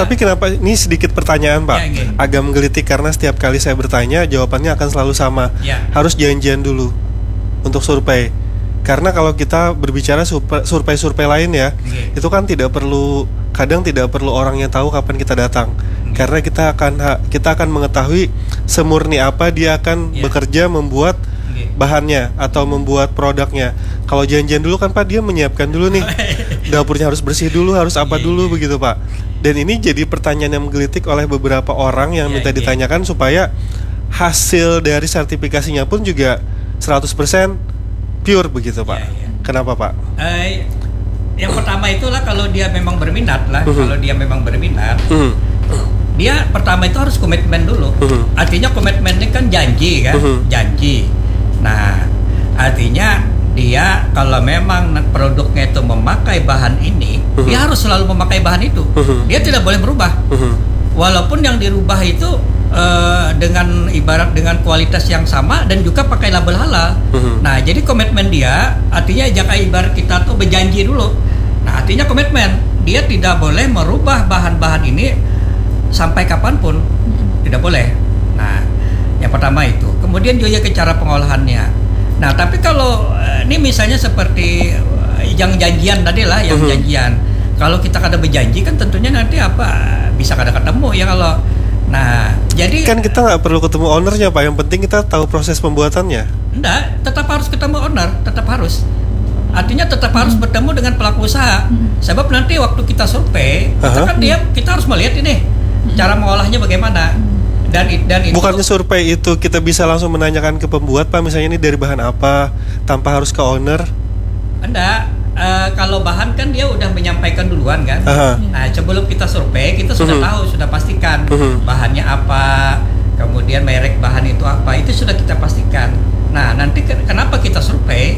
Tapi kenapa ini sedikit pertanyaan Pak? Ya, agak menggelitik karena setiap kali saya bertanya jawabannya akan selalu sama. Harus janjian dulu untuk survei. Karena kalau kita berbicara survei lain ya, itu kan kadang tidak perlu orang yang tahu kapan kita datang. Karena kita akan mengetahui semurni apa dia akan bekerja membuat bahannya atau membuat produknya. Kalau janjian dulu kan Pak, dia menyiapkan dulu nih dapurnya harus bersih dulu, harus apa dulu begitu Pak. Dan ini jadi pertanyaan yang menggelitik oleh beberapa orang yang minta ditanyakan supaya hasil dari sertifikasinya pun juga 100% pure begitu Pak. Kenapa Pak? Yang pertama itulah kalau dia memang berminat lah. Kalau dia memang berminat, dia pertama itu harus komitmen dulu. Artinya komitmen ini kan janji kan, janji. Nah, artinya dia kalau memang produknya itu memakai bahan ini, dia harus selalu memakai bahan itu. Dia tidak boleh berubah. Walaupun yang dirubah itu dengan kualitas yang sama dan juga pakai label halal. Nah, jadi komitmen dia artinya jika ibarat kita tuh berjanji dulu. Nah, artinya komitmen. Dia tidak boleh merubah bahan-bahan ini sampai kapanpun. Tidak boleh. Nah, yang pertama itu. Kemudian juga ke cara pengolahannya. Nah, tapi kalau ini misalnya seperti yang janjian tadi lah, yang janjian. Kalau kita kada berjanji kan tentunya nanti bisa kada ketemu ya kalau. Nah, jadi kan kita nggak perlu ketemu ownernya Pak, yang penting kita tahu proses pembuatannya. Enggak, tetap harus ketemu owner, tetap harus. Artinya tetap harus bertemu dengan pelaku usaha. Sebab nanti waktu kita survei, kita harus melihat ini cara mengolahnya bagaimana. Dan itu bukannya survei itu kita bisa langsung menanyakan ke pembuat Pak, misalnya ini dari bahan apa, tanpa harus ke owner? Enggak. Kalau bahan kan dia udah menyampaikan duluan kan. Nah, sebelum kita survei kita sudah tahu, sudah pastikan bahannya apa, kemudian merek bahan itu apa, itu sudah kita pastikan. Nah, nanti kenapa kita survei?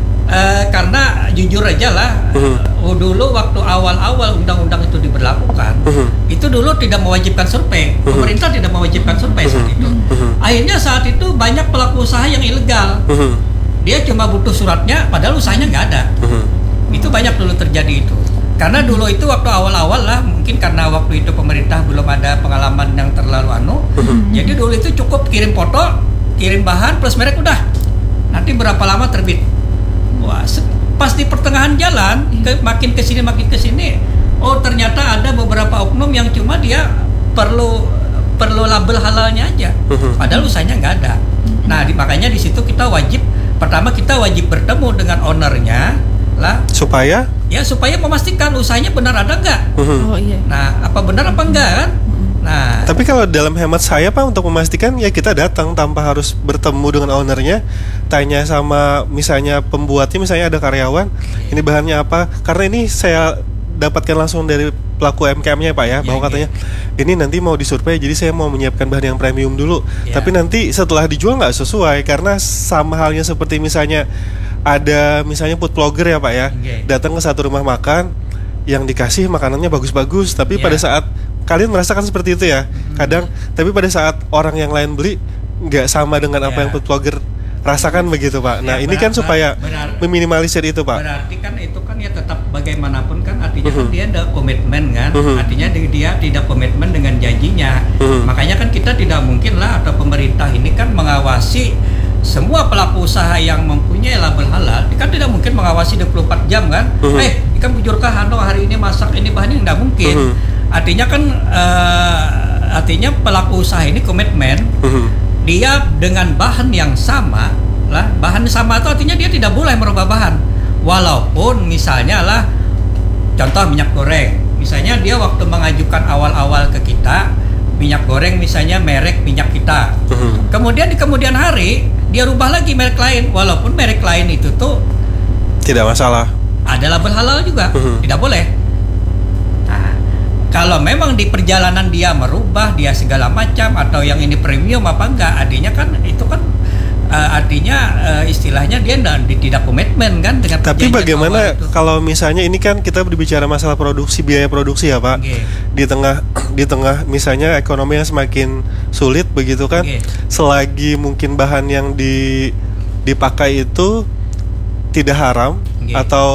Karena jujur aja lah, dulu waktu awal-awal undang-undang itu diberlakukan, itu dulu tidak mewajibkan survei. Pemerintah tidak mewajibkan survei saat itu. Akhirnya saat itu banyak pelaku usaha yang ilegal. Dia cuma butuh suratnya, padahal usahanya nggak ada. Itu banyak dulu terjadi itu. Karena dulu itu waktu awal-awal lah, mungkin karena waktu itu pemerintah belum ada pengalaman yang terlalu jadi dulu itu cukup kirim foto, kirim bahan plus merek udah. Nanti berapa lama terbit. Wah, pas di pertengahan jalan, makin kesini, oh ternyata ada beberapa oknum yang cuma dia perlu label halalnya aja. Padahal usahanya nggak ada. Nah, makanya di situ kita wajib bertemu dengan ownernya lah, supaya memastikan usahanya benar ada nggak. Nah, apa benar apa enggak kan. Nah, tapi kalau dalam hemat saya Pak, untuk memastikan ya kita datang tanpa harus bertemu dengan ownernya, tanya sama misalnya pembuatnya, misalnya ada karyawan, ini bahannya apa, karena ini saya dapatkan langsung dari pelaku MKM-nya Pak ya, bahwa katanya ini nanti mau disurvei, jadi saya mau menyiapkan bahan yang premium dulu. Tapi nanti setelah dijual nggak sesuai, karena sama halnya seperti misalnya ada misalnya food blogger ya Pak ya, datang ke satu rumah makan yang dikasih makanannya bagus-bagus, tapi pada saat kalian merasakan seperti itu ya kadang, tapi pada saat orang yang lain beli nggak sama dengan apa yang food blogger rasakan begitu Pak. Nah, ini kan supaya meminimalisir itu Pak. Berarti kan itu kan ya tetap bagaimanapun kan artinya kan dia ada komitmen kan. Artinya dia tidak komitmen dengan janjinya. Makanya kan kita tidak mungkin lah, atau pemerintah ini kan mengawasi semua pelaku usaha yang mempunyai label halal. Kan tidak mungkin mengawasi 24 jam kan. Ikan bujurkah hari ini masak ini bahannya, tidak mungkin. Artinya kan artinya pelaku usaha ini komitmen. Dia dengan bahan yang sama lah, bahan sama itu artinya dia tidak boleh merubah bahan. Walaupun misalnya lah, contoh minyak goreng, misalnya dia waktu mengajukan awal-awal ke kita minyak goreng misalnya merek minyak kita, kemudian di kemudian hari dia rubah lagi merek lain, walaupun merek lain itu tuh tidak masalah, ada label halal juga, tidak boleh. Kalau memang di perjalanan dia merubah, dia segala macam, atau yang ini premium apa enggak, artinya kan itu kan istilahnya dia tidak komitmen kan dengan. Tapi bagaimana kalau misalnya ini kan kita berbicara masalah produksi, biaya produksi ya Pak. Di tengah misalnya ekonomi yang semakin sulit begitu kan. Selagi mungkin bahan yang dipakai itu tidak haram atau